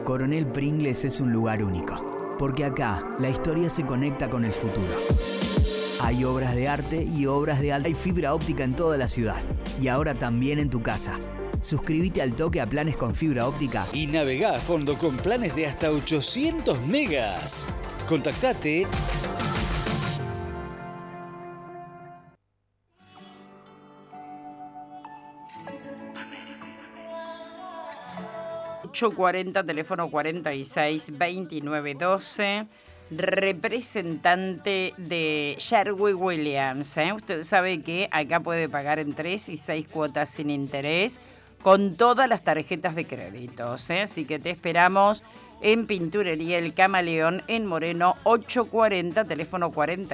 Coronel Pringles es un lugar único, porque acá la historia se conecta con el futuro. Hay obras de arte y obras de alta. Hay fibra óptica en toda la ciudad y ahora también en tu casa. Suscríbete al toque a planes con fibra óptica y navegá a fondo con planes de hasta 800 megas. Contactate. ...840, teléfono 46-2912... representante de Sherwin-Williams. Usted sabe que acá puede pagar en 3 y 6 cuotas sin interés con todas las tarjetas de créditos. Así que te esperamos en Pinturería El Camaleón en Moreno 840, teléfono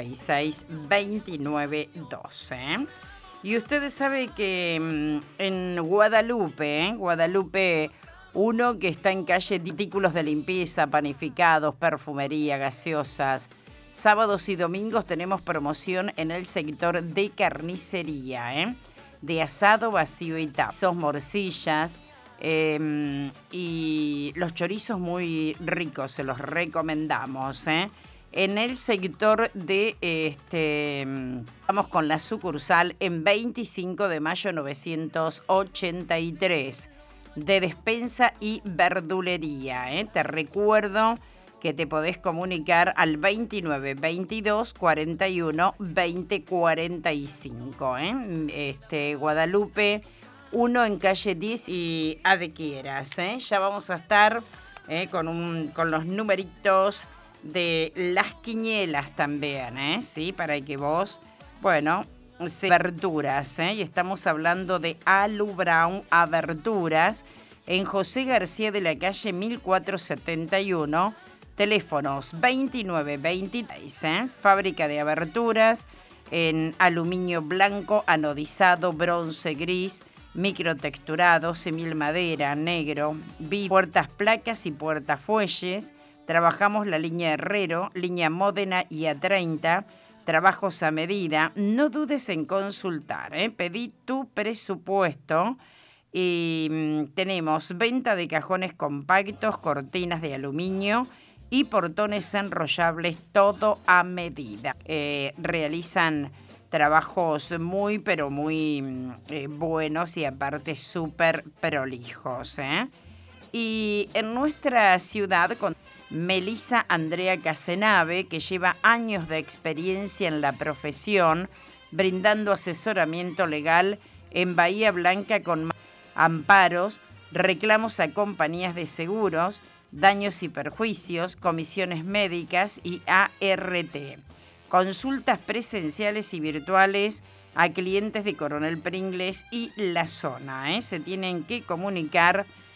46-2912. Y usted sabe que en Guadalupe, uno que está en calle artículos de limpieza, panificados, perfumería, gaseosas. Sábados y domingos tenemos promoción en el sector de carnicería, de asado vacío y tazos, morcillas y los chorizos muy ricos, se los recomendamos. En el sector de, vamos con la sucursal en 25 de mayo 983. De despensa y verdulería. Te recuerdo que te podés comunicar al 29 22 41 20 45. Guadalupe, 1 en calle 10 y Adequeras. Ya vamos a estar con los numeritos de las quinielas también, ¿sí? Para que vos, verduras, y estamos hablando de Alu Brown Aberturas en José García de la calle 1471, teléfonos 2926, fábrica de aberturas en aluminio blanco, anodizado, bronce, gris, microtexturado, semilmadera, negro, puertas placas y puertafuelles. Trabajamos la línea Herrero, línea Módena y A30, trabajos a medida. No dudes en consultar, pedí tu presupuesto y tenemos venta de cajones compactos, cortinas de aluminio y portones enrollables, todo a medida. Realizan trabajos muy buenos y aparte súper prolijos. Y en nuestra ciudad con Melissa Andrea Casenave, que lleva años de experiencia en la profesión, brindando asesoramiento legal en Bahía Blanca con amparos, reclamos a compañías de seguros, daños y perjuicios, comisiones médicas y ART. Consultas presenciales y virtuales a clientes de Coronel Pringles y la zona. Se tienen que comunicar